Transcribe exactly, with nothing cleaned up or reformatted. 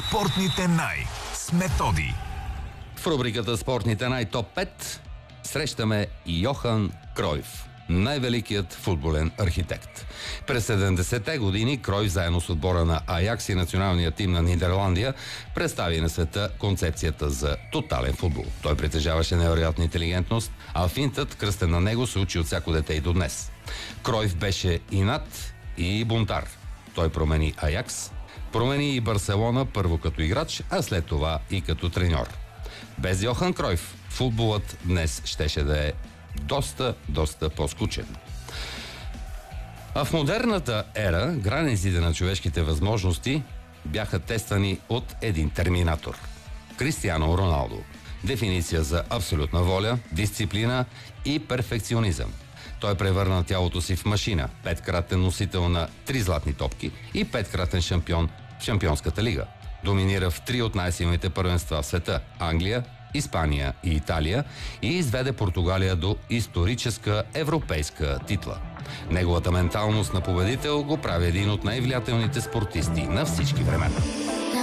Спортните най с Методи. В рубриката Спортните най топ пет срещаме Йохан Кройф, най-великият футболен архитект. През седемдесетте години Кройф заедно с отбора на Аякс и националния тим на Нидерландия представи на света концепцията за тотален футбол. Той притежаваше невероятна интелигентност, а финтът, кръстен на него, се учи от всяко дете и до днес. Кройф беше инат и бунтар. Той промени Аякс, промени и Барселона първо като играч, а след това и като треньор. Без Йохан Кройф футболът днес щеше да е доста, доста по-скучен. А в модерната ера границите на човешките възможности бяха тествани от един терминатор – Кристиано Роналдо. Дефиниция за абсолютна воля, дисциплина и перфекционизъм. Той превърна тялото си в машина, петкратен носител на три златни топки и петкратен шампион в Шампионската лига. Доминира в три от най-силните първенства в света – Англия, Испания и Италия, и изведе Португалия до историческа европейска титла. Неговата менталност на победител го прави един от най-влиятелните спортисти на всички времена.